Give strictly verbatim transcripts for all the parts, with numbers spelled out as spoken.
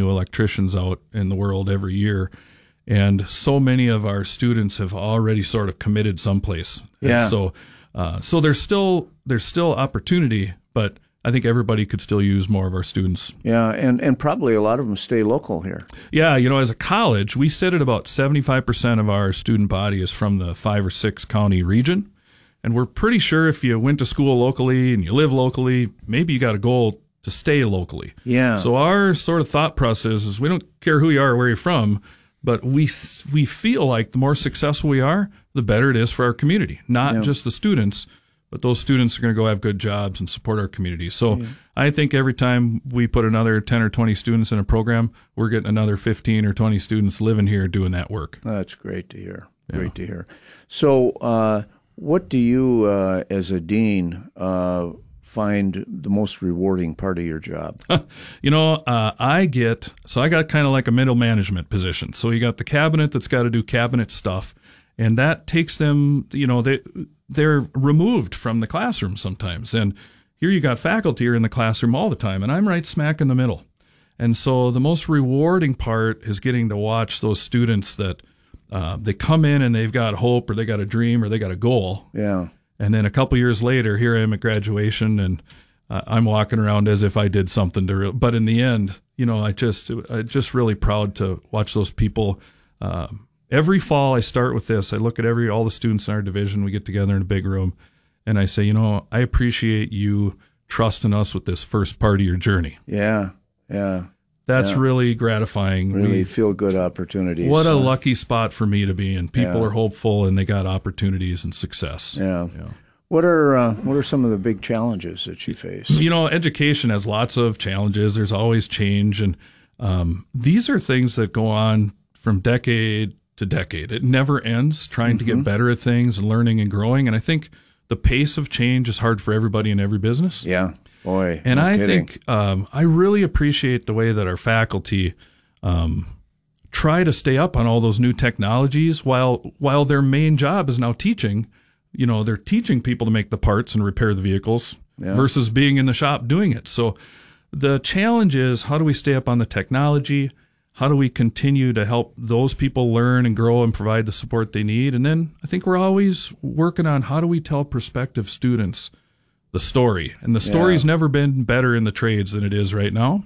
new electricians out in the world every year. And so many of our students have already sort of committed someplace. Yeah. And so, uh, so there's still there's still opportunity, but I think everybody could still use more of our students. Yeah, and, and probably a lot of them stay local here. Yeah, you know, as a college, we sit at about seventy-five percent of our student body is from the five or six county region. And we're pretty sure if you went to school locally and you live locally, maybe you got a goal to stay locally. Yeah. So our sort of thought process is we don't care who you are or where you're from, but we we feel like the more successful we are, the better it is for our community. Not Yeah. just the students, but those students are going to go have good jobs and support our community. So Yeah. I think every time we put another ten or twenty students in a program, we're getting another fifteen or twenty students living here doing that work. That's great to hear. Yeah. Great to hear. So uh, what do you, uh, as a dean, uh, find the most rewarding part of your job? You know, uh, I get, so I got kind of like a middle management position. So you got the cabinet that's got to do cabinet stuff, and that takes them, you know, they, they're removed from the classroom sometimes. And here you got faculty are in the classroom all the time, and I'm right smack in the middle. And so the most rewarding part is getting to watch those students that uh, they come in and they've got hope or they got a dream or they got a goal. Yeah. And then a couple years later, here I am at graduation, and uh, I'm walking around as if I did something to. Re- but in the end, you know, I just, I just really proud to watch those people. Uh, every fall, I start with this. I look at every all the students in our division. We get together in a big room, and I say, you know, I appreciate you trusting us with this first part of your journey. Yeah. Yeah. That's Yeah. really gratifying. Really We, feel good opportunities. what a Uh, lucky spot for me to be in. People Yeah. are hopeful, and they got opportunities and success. Yeah. Yeah. What are uh, what are some of the big challenges that you face? You know, education has lots of challenges. There's always change. And um, these are things that go on from decade to decade. It never ends trying to get better at things and learning and growing. And I think the pace of change is hard for everybody in every business. Yeah. Boy. And no I kidding. think um, I really appreciate the way that our faculty um, try to stay up on all those new technologies while while their main job is now teaching. You know, they're teaching people to make the parts and repair the vehicles Yeah. versus being in the shop doing it. So the challenge is, how do we stay up on the technology? How do we continue to help those people learn and grow and provide the support they need? And then I think we're always working on how do we tell prospective students the story. And the story's Yeah. never been better in the trades than it is right now.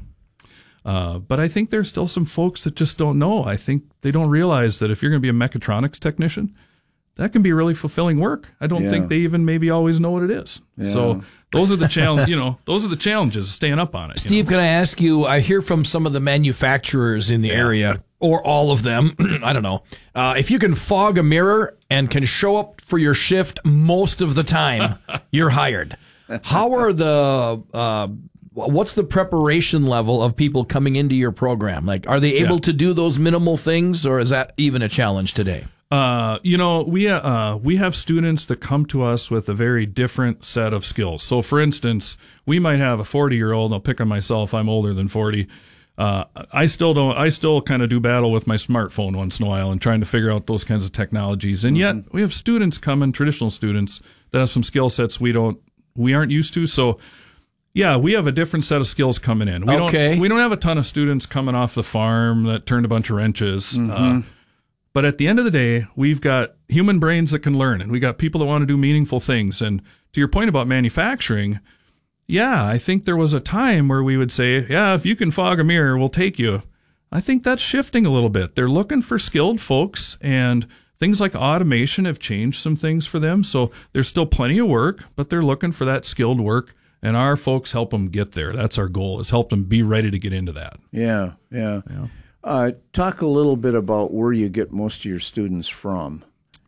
Uh, but I think there's still some folks that just don't know. I think they don't realize that if you're going to be a mechatronics technician, that can be really fulfilling work. I don't Yeah. think they even maybe always know what it is. Yeah. So those are the challenge. You know, those are the challenges. Staying up on it. you Steve, know? can I ask you? I hear from some of the manufacturers in the area, or all of them. I don't know. Uh, if you can fog a mirror and can show up for your shift most of the time, you're hired. How are the? Uh, what's the preparation level of people coming into your program? Like, are they able Yeah. to do those minimal things, or is that even a challenge today? Uh, you know, we uh, we have students that come to us with a very different set of skills. So, for instance, we might have a forty-year-old. I'll pick on myself. I'm older than forty. Uh, I still don't. I still kind of do battle with my smartphone once in a while and trying to figure out those kinds of technologies. And yet, we have students coming, traditional students that have some skill sets we don't, we aren't used to. So, yeah, we have a different set of skills coming in. We Okay. don't. We don't have a ton of students coming off the farm that turned a bunch of wrenches. Uh, But at the end of the day, we've got human brains that can learn, and we got people that want to do meaningful things. And to your point about manufacturing, yeah, I think there was a time where we would say, yeah, if you can fog a mirror, we'll take you. I think that's shifting a little bit. They're looking for skilled folks, and things like automation have changed some things for them. So there's still plenty of work, but they're looking for that skilled work, and our folks help them get there. That's our goal, is help them be ready to get into that. Yeah, yeah. Yeah. Uh, talk a little bit about where you get most of your students from,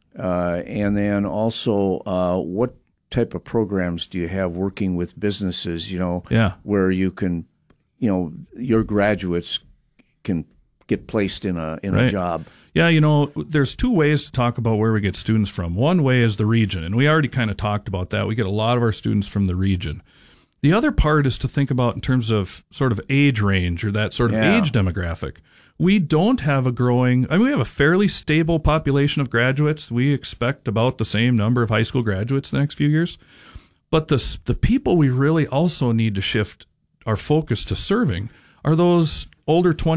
uh, and then also uh, what type of programs do you have working with businesses, you know, Yeah. where you can, you know, your graduates can get placed in a in a Right. job. Yeah, you know, there's two ways to talk about where we get students from. One way is the region, and we already kind of talked about that. We get a lot of our students from the region. The other part is to think about in terms of sort of age range, or that sort of Yeah. age demographic. We don't have a growing, I mean, we have a fairly stable population of graduates. We expect about the same number of high school graduates the next few years. But the, the people we really also need to shift our focus to serving are those older twenty